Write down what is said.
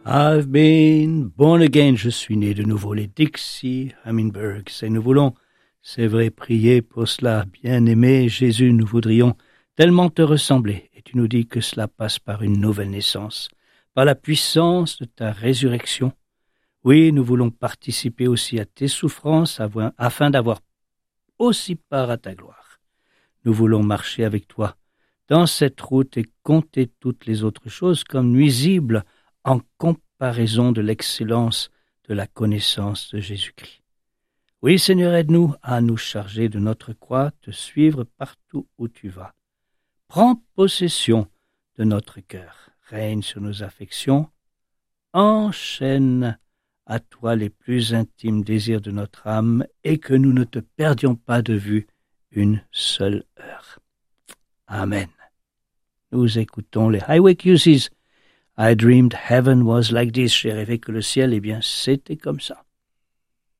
I've been born again, je suis né de nouveau, les Dixie Hummingbirds. Et nous voulons, c'est vrai, prier pour cela. Bien-aimé Jésus, nous voudrions tellement te ressembler. Et tu nous dis que cela passe par une nouvelle naissance, par la puissance de ta résurrection. Oui, nous voulons participer aussi à tes souffrances afin d'avoir aussi part à ta gloire. Nous voulons marcher avec toi dans cette route et compter toutes les autres choses comme nuisibles en comparaison de l'excellence de la connaissance de Jésus-Christ. Oui, Seigneur, aide-nous à nous charger de notre croix, te suivre partout où tu vas. Prends possession de notre cœur, règne sur nos affections, enchaîne à toi les plus intimes désirs de notre âme et que nous ne te perdions pas de vue une seule heure. Amen. Nous écoutons les Highway Cusies. I dreamed heaven was like this. J'ai rêvé que le ciel, c'était comme ça.